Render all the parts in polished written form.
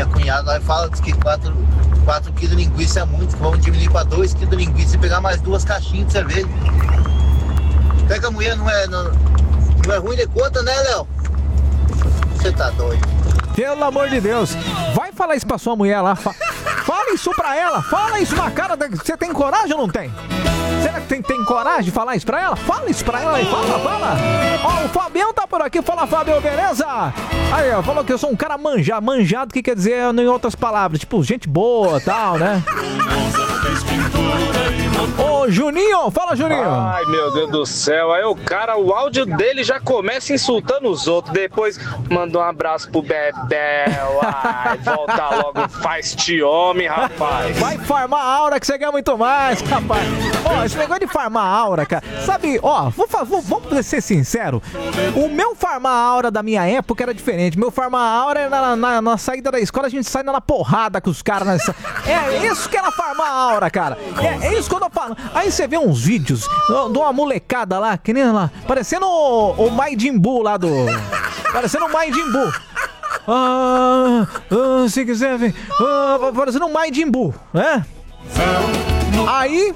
minha cunhada lá e fala que 4 quilos de linguiça é muito, vamos diminuir para 2 quilos de linguiça e pegar mais 2 caixinhas de cerveja. Até que a mulher não é ruim de conta, né, Léo? Você tá doido. Pelo amor de Deus. Vai falar isso pra sua mulher lá. Fala isso pra ela. Fala isso na cara. Você tem coragem ou não tem? Será que tem coragem de falar isso pra ela? Fala isso pra ela aí. Fala. Ó, o Fabião tá por aqui. Fala, Fabião, beleza? Aí, ó, falou que eu sou um cara manjado. Manjado, que quer dizer, em outras palavras, tipo, gente boa e tal, né? Ô, Juninho, fala, Juninho. Ai, meu Deus do céu. Aí o áudio dele já começa insultando os outros. Depois manda um abraço pro Bebel. Ai, volta logo, faz-te homem, rapaz. Vai farmar a aura que você ganha muito mais, rapaz. Ó, esse negócio de farmar a aura, cara. Sabe, ó, vamos ser sincero. O meu farmar a aura da minha época era diferente. Meu farmar a aura era na saída da escola, a gente sai na porrada com os caras. É isso que era farmar a aura, cara. É isso que eu tô falando. Aí você vê uns vídeos de uma molecada lá, que nem lá, parecendo o Majin Buu lá do... Parecendo o Majin Buu. Se quiser ver. Parecendo um Majin Buu, né? Aí,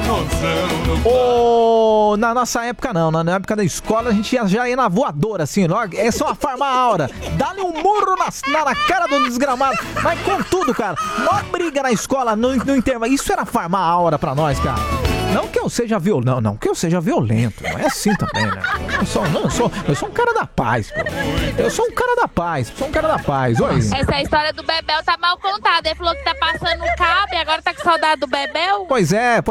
na nossa época não, na época da escola a gente já ia na voadora, assim, é só farmar a aura, dá-lhe um murro na cara do desgramado, mas com tudo, cara, mó briga na escola, no intervalo, isso era farmar a aura pra nós, cara. Não que eu seja violento, não que eu seja violento, não é assim também, né? Eu sou um cara da paz, pô. Eu sou um cara da paz, oi. Essa história do Bebel tá mal contada, ele falou que tá passando um cabo e agora tá com saudade do Bebel. Pois é.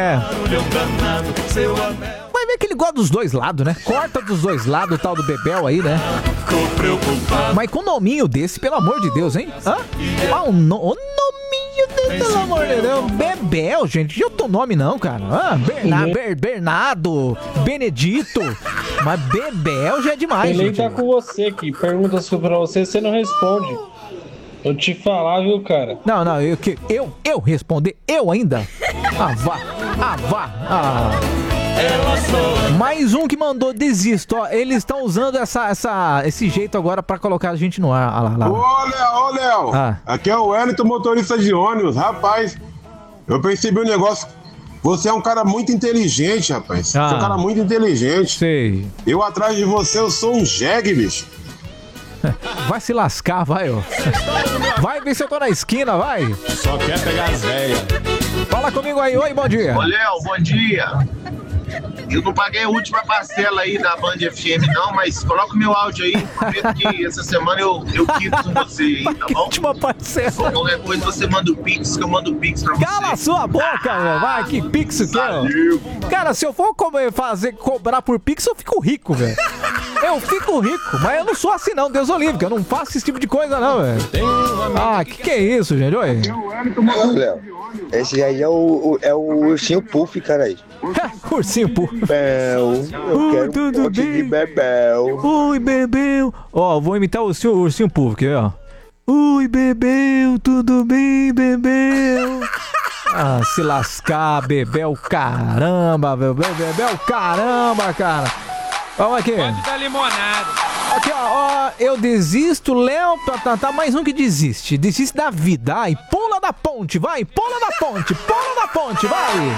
Vai ver que ele gosta dos dois lados, né? Corta dos dois lados o tal do Bebel aí, né? Mas com um nominho desse, pelo amor de Deus, hein? O nominho desse, pelo amor de Deus. Bebel, gente, de outro nome não, cara. Bernardo, Benedito. Mas Bebel já é demais, ele gente. tá com você aqui, pergunta sobre você, você não responde. Eu te falar, viu, cara? Não, eu responder? Eu ainda? Mais um que mandou desisto, ó. Eles estão usando esse jeito agora pra colocar a gente no ar. Ô, Léo, aqui é o Wellington, motorista de ônibus. Rapaz, eu percebi um negócio. Você é um cara muito inteligente, rapaz. Você é um cara muito inteligente. Sei. Eu atrás de você, eu sou um jegue, bicho. Vai se lascar, vai, ó. Vai ver se eu tô na esquina, vai. Só quer pegar as velhas. Fala comigo aí, oi, bom dia. Ô, Léo, bom dia. Eu não paguei a última parcela aí da Band FM não, mas coloca o meu áudio aí, prometo que essa semana eu quito com você aí, tá bom? Última parcela. Qualquer coisa você manda o Pix, que eu mando o Pix pra você. Cala a sua boca, meu. Vai, que Pix o quê? Cara, se eu for cobrar por Pix, eu fico rico, velho. Eu fico rico, mas eu não sou assim não, Deus o livre, que eu não faço esse tipo de coisa não, velho. Que é isso, gente? Oi. Léo, esse aí é o ursinho Puff, cara aí. Ursinho Puff. Bebel, eu quero tudo um monte bem? de Bebel. Oi, Bebel. Ó, vou imitar o ursinho Puff, quer ver, ó. Oi, Bebel, tudo bem, Bebel? Se lascar, Bebel, caramba, Bebel, caramba, cara. Vamos aqui. Pode dar limonada. Aqui, ó, eu desisto, Léo, tá mais um que desiste. Desiste da vida, ai, pula da ponte, vai, pula da ponte, vai.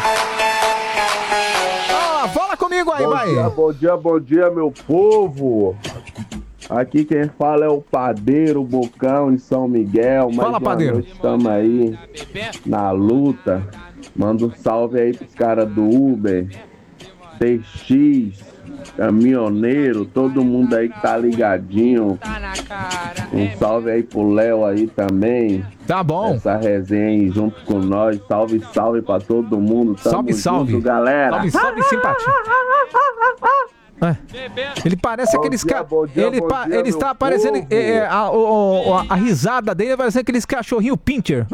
Fala comigo aí, vai. Bom dia, meu povo. Aqui quem fala é o Padeiro Bocão em São Miguel. Fala, Padeiro. Estamos aí na luta. Manda um salve aí pros caras do Uber, TX, caminhoneiro, todo mundo aí que tá ligadinho. Tá na cara. Um salve aí pro Léo aí também. Tá bom. Essa resenha aí junto com nós. Salve pra todo mundo. Tamo Salve. junto, galera. Salve, simpatia. Ele parece aqueles caras. Ele está parecendo. A risada dele parece aqueles cachorrinho pincher.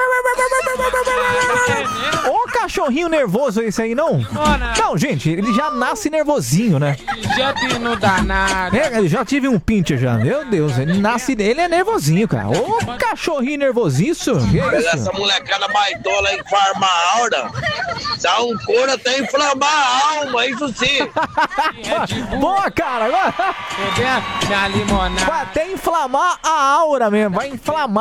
Ô cachorrinho nervoso esse aí, não? Não, gente, ele já nasce nervosinho, né? Já não dá nada. Eu já tive um pincher já. Meu Deus, ele é nervosinho, cara. Ô cachorrinho nervosinho, isso? Essa molecada baitola aí farma a aura. Dá um couro até inflamar a alma, isso sim. Boa, cara. Minha limonada. Vai até inflamar a aura mesmo. Vai inflamar.